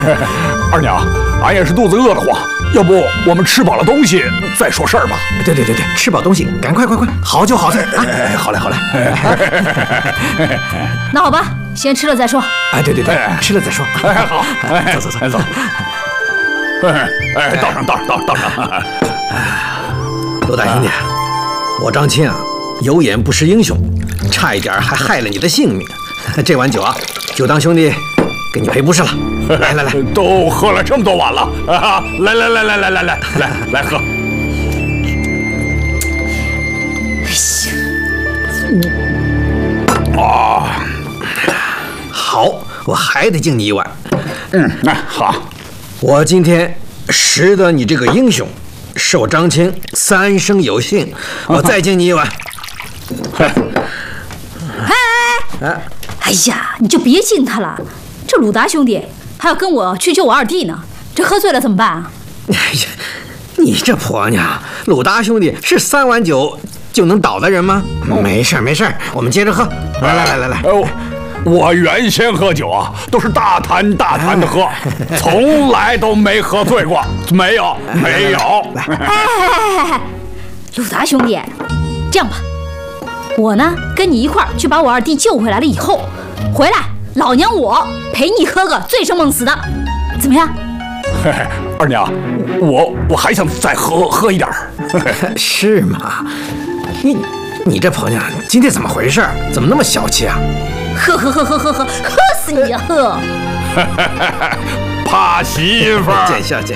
二娘，俺也是肚子饿得慌，要不我们吃饱了东西再说事儿吧？ 对，吃饱东西，赶快，好酒好菜啊！ 好嘞。 那好吧，先吃了再说。 哎，对，吃了再说。 好，走。倒上。 陆大兄弟，我张青啊，有眼不识英雄，差一点还害了你的性命。这碗酒啊，就当兄弟给你赔不是了。来， 都喝了这么多碗了啊！来喝。 好，我还得敬你一碗。 好。 我今天识得你这个英雄，是我张青三生有幸，我再敬你一碗。 哎呀，你就别敬他了。这鲁达兄弟还要跟我去救我二弟呢，这喝醉了怎么办啊？ 哎呀，你这婆娘，鲁达兄弟是3碗酒就能倒的人吗？没事，我们接着喝。来。 我原先喝酒啊，都是大坛的喝，从来都没喝醉过，没有。 鲁达兄弟，这样吧，我呢跟你一块儿去把我二弟救回来了以后，回来老娘我陪你喝个醉生梦死的，怎么样？ 二娘，我还想再喝一点。 是吗？你这婆娘今天怎么回事？怎么那么小气啊？ 喝死你啊！喝！ 怕媳妇儿。 见笑。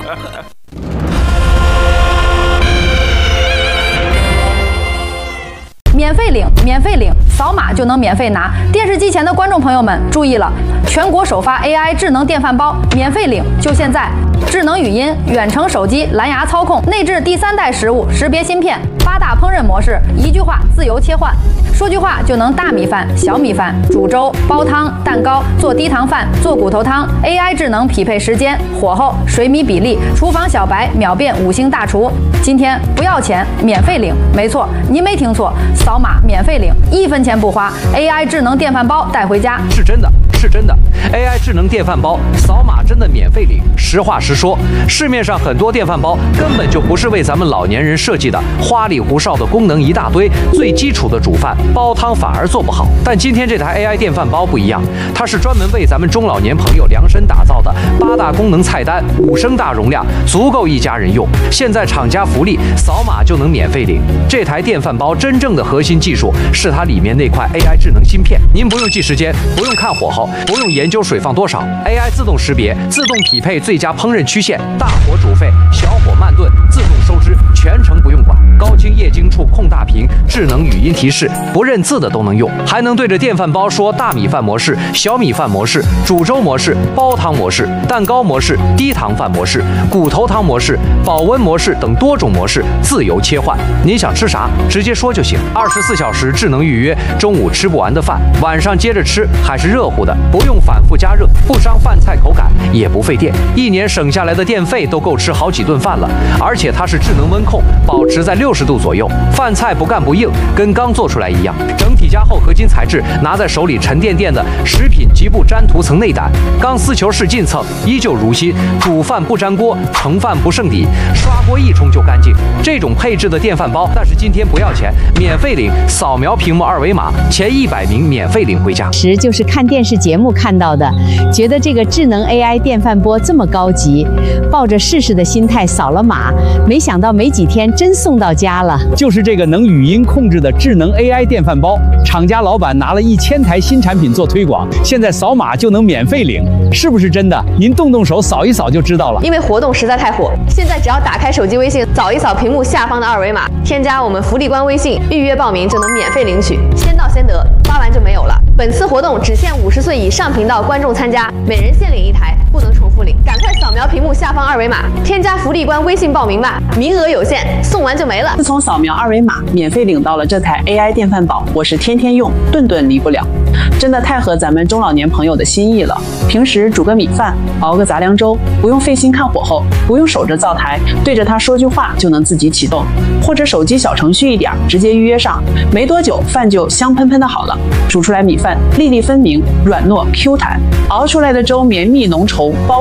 免费领，扫码就能免费拿。电视机前的观众朋友们注意了，全国首发 AI 智能电饭煲，免费领就现在！智能语音、远程手机、蓝牙操控，内置第3代食物识别芯片，8大烹饪模式，一句话自由切换，说句话就能大米饭、小米饭、煮粥、煲汤、蛋糕、做低糖饭、做骨头汤。AI 智能匹配时间、火候、水米比例，厨房小白秒变5星大厨。今天不要钱，免费领，没错，您没听错，扫码免费领，1分钱不花 ，AI 智能电饭煲带回家， 是真的。AI 智能电饭煲扫码真的免费领。实话实说，市面上很多电饭煲根本就不是为咱们老年人设计的，花里胡哨的功能一大堆，最基础的煮饭煲汤反而做不好。但今天这台 AI 电饭煲不一样，它是专门为咱们中老年朋友量身打造的，8大功能菜单，5升大容量，足够一家人用。现在厂家福利，扫码就能免费领。这台电饭煲真正的核心技术是它里面那块 AI 智能芯片，您不用记时间，不用看火候，不用研究水放多少 ，AI 自动识别，自动匹配最佳烹饪曲线，大火煮沸，小火慢炖，自动收汁，全程不用管。高清液晶触控大屏，智能语音提示，不认字的都能用，还能对着电饭煲说大米饭模式、小米饭模式、煮粥模式、煲汤模式、蛋糕模式、低糖饭模式、骨头汤模式、保温模式等多种模式自由切换。您想吃啥，直接说就行，24小时智能预约。中午吃不完的饭，晚上接着吃，还是热乎的，不用反复加热，不伤饭菜口感，也不费电，1年省下来的电费都够吃好几顿饭了。而且它是智能温控，保持在60度左右，饭菜不干不硬，跟刚做出来一样。整体加厚合金材质，拿在手里沉甸甸的，食品局部粘涂层内胆，钢丝球式进蹭，依旧如新。煮饭不粘锅，盛饭不剩底，刷锅一冲就干净。这种配置的电饭煲，但是今天不要钱，免费领，扫描屏幕2维码，前100名免费领回家。 就是看电视节目看到的，觉得这个智能 AI 电饭锅这么高级，抱着试试的心态扫了码，没想到没几天真送到家了。 就是这个能语音控制的智能 AI 电饭煲，厂家老板拿了1000台新产品做推广，现在扫码就能免费领，是不是真的？您动手扫一扫就知道了。 因为活动实在太火，现在只要打开手机微信，扫一扫屏幕下方的2维码，添加我们福利官微信，预约报名就能免费领取，先到先得，发完就没有了。本次活动只限50岁以上频道观众参加，每人限领1台，不能重复领。赶快扫描屏幕下方2维码，添加福利官微信报名吧，名额有限，送完就没了。 自从扫描2维码，免费领到了这台 AI 电饭煲，我是天天用，顿顿离不了。真的太合咱们中老年朋友的心意了。平时煮个米饭，熬个杂粮粥，不用费心看火候，不用守着灶台，对着它说句话就能自己启动，或者手机小程序一点，直接预约上，没多久饭就香喷喷的好了。煮出来米饭粒粒分明，软糯 Q 弹，熬出来的粥绵密浓稠，包